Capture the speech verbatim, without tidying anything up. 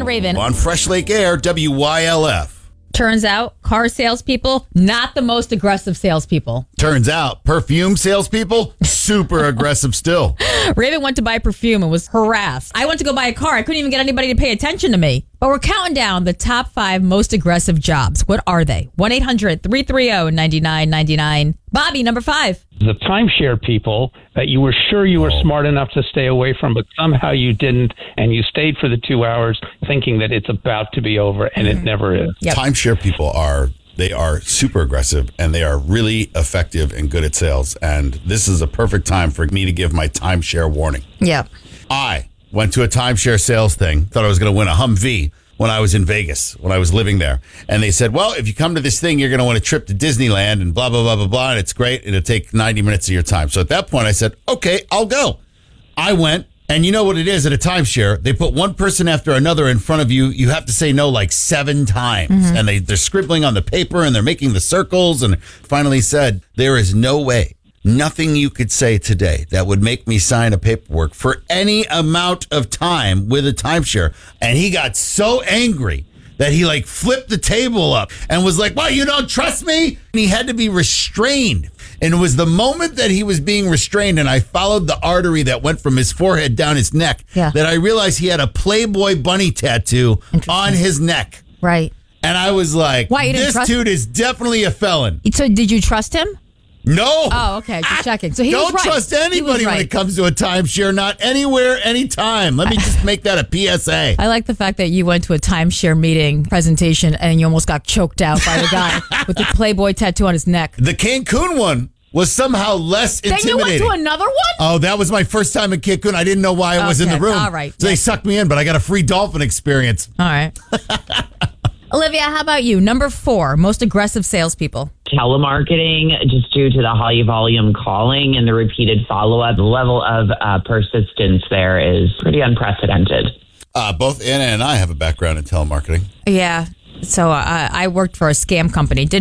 Raven. On Fresh Lake Air, W Y L F. Turns out, car salespeople, not the most aggressive salespeople. Turns out, perfume salespeople, super aggressive still. Raven went to buy perfume and was harassed. I went to go buy a car. I couldn't even get anybody to pay attention to me. But we're counting down the top five most aggressive jobs. What are they? one eight hundred three three zero nine nine nine nine. Bobby, number five. The timeshare people that you were sure you were Oh. smart enough to stay away from, but somehow you didn't, and you stayed for the two hours thinking that it's about to be over, and it never is. Yep. Timeshare people are, they are super aggressive and they are really effective and good at sales. And this is a perfect time for me to give my timeshare warning. Yep. I went to a timeshare sales thing, thought I was going to win a Humvee when I was in Vegas, when I was living there. And they said, well, if you come to this thing, you're going to want a trip to Disneyland and blah, blah, blah, blah, blah. And it's great. It'll take ninety minutes of your time. So at that point, I said, okay, I'll go. I went. And you know what it is at a timeshare? They put one person after another in front of you. You have to say no like seven times. Mm-hmm. And they, they're scribbling on the paper and they're making the circles. And finally said, there is no way, nothing you could say today that would make me sign a paperwork for any amount of time with a timeshare. And he got so angry that he like flipped the table up and was like, well, you don't trust me? And he had to be restrained. And it was the moment that he was being restrained and I followed the artery that went from his forehead down his neck Yeah. that I realized he had a Playboy bunny tattoo on his neck. Right. And I was like, Why, you didn't this trust- dude is definitely a felon. So did you trust him? No. Oh, okay. Just checking. So he Don't was right. trust He was anybody when right. it comes to a timeshare. Not anywhere, anytime. Let me just make that a P S A. I like the fact that you went to a timeshare meeting presentation and you almost got choked out by the guy with the Playboy tattoo on his neck. The Cancun one was somehow less Then you intimidating. went to another one? Oh, that was my first time in Cancun. I didn't know why I was in the Okay, room. all right. So they Yeah. sucked me in, but I got a free dolphin experience. All right. Olivia, how about you? Number four, most aggressive salespeople. Telemarketing, just due to the high volume calling and the repeated follow-up, the level of uh, persistence there is pretty unprecedented. Uh, both Anna and I have a background in telemarketing. Yeah. So uh, I worked for a scam company. Didn't